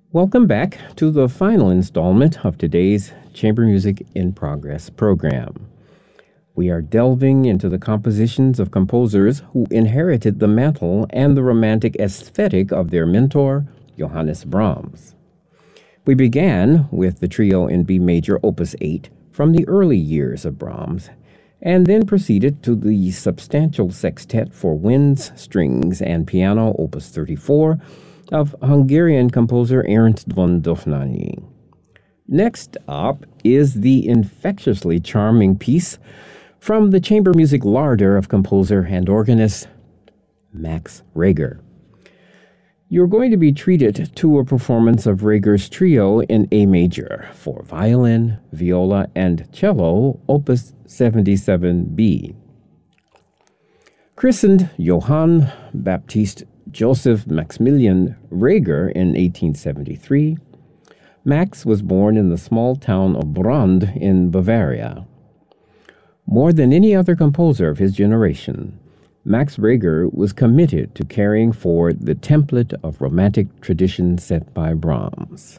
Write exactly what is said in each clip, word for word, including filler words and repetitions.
Welcome back to the final installment of today's Chamber Music in Progress program. We are delving into the compositions of composers who inherited the mantle and the romantic aesthetic of their mentor, Johannes Brahms. We began with the trio in B major opus eight from the early years of Brahms, and then proceeded to the substantial sextet for winds, strings, and piano opus thirty-four, of Hungarian composer Ernst von Dohnányi. Next up is the infectiously charming piece from the chamber music larder of composer and organist Max Reger. You're going to be treated to a performance of Reger's trio in A major for violin, viola, and cello, opus seventy-seven B. Christened Johann Baptist Joseph Maximilian Reger in eighteen seventy-three, Max was born in the small town of Brand in Bavaria. More than any other composer of his generation, Max Reger was committed to carrying forward the template of romantic tradition set by Brahms.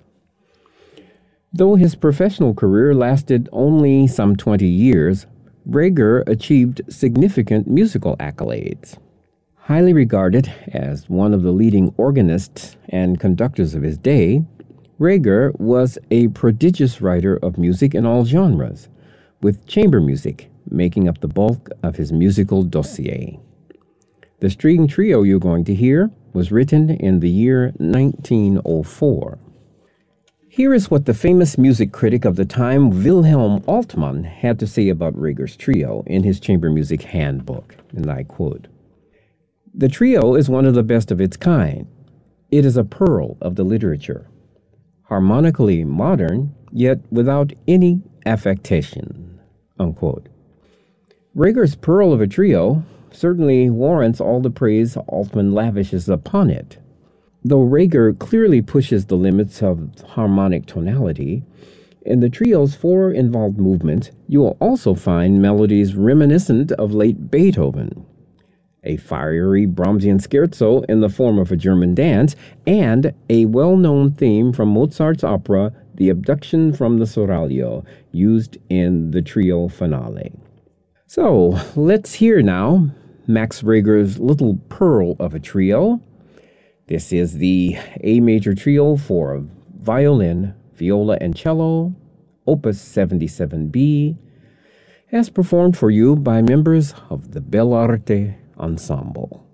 Though his professional career lasted only some twenty years, Reger achieved significant musical accolades. Highly regarded as one of the leading organists and conductors of his day, Reger was a prodigious writer of music in all genres, with chamber music making up the bulk of his musical dossier. The string trio you're going to hear was written in the year nineteen oh four. Here is what the famous music critic of the time, Wilhelm Altmann, had to say about Reger's trio in his chamber music handbook, and I quote, "The trio is one of the best of its kind. It is a pearl of the literature, harmonically modern, yet without any affectation." Unquote. Reger's pearl of a trio certainly warrants all the praise Altmann lavishes upon it. Though Reger clearly pushes the limits of harmonic tonality, in the trio's four involved movements, you will also find melodies reminiscent of late Beethoven, a fiery Brahmsian scherzo in the form of a German dance, and a well-known theme from Mozart's opera, The Abduction from the Seraglio, used in the trio finale. So, let's hear now Max Reger's little pearl of a trio. This is the A major trio for violin, viola, and cello, opus seventy-seven B, as performed for you by members of the Bell'Arte Ensemble.